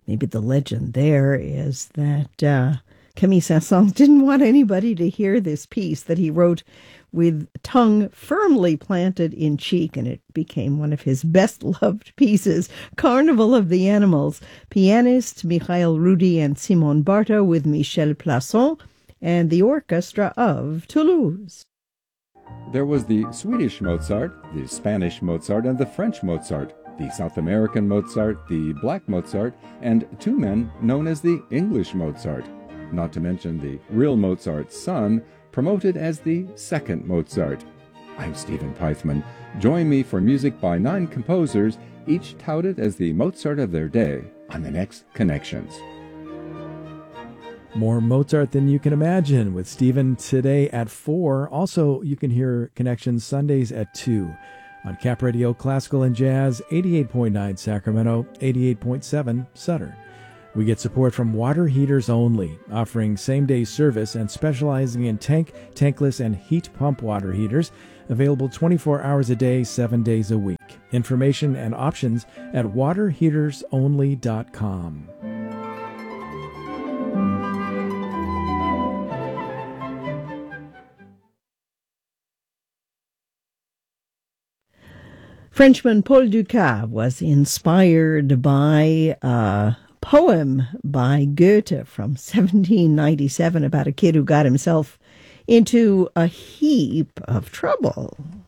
Maybe the legend there is that Camille Saint-Saëns didn't want anybody to hear this piece that he wrote with tongue firmly planted in cheek, and it became one of his best-loved pieces, Carnival of the Animals. Pianist Michael Rudi and Simone Barta with Michel Plasson and the orchestra of Toulouse. There was the Swedish Mozart, the Spanish Mozart, and the French Mozart, the South American Mozart, the Black Mozart, and two men known as the English Mozart, not to mention the real Mozart's son, promoted as the second Mozart. I'm Stephen Peithman. Join me for music by 9 composers, each touted as the Mozart of their day, on the next Connections. More Mozart than you can imagine with Stephen today at 4. Also, you can hear Connections Sundays at 2 on Cap Radio Classical and Jazz, 88.9 Sacramento, 88.7 Sutter. We get support from Water Heaters Only, offering same-day service and specializing in tank, tankless, and heat pump water heaters, available 24 hours a day, 7 days a week. Information and options at waterheatersonly.com. Frenchman Paul Dukas was inspired by a poem by Goethe from 1797 about a kid who got himself into a heap of trouble.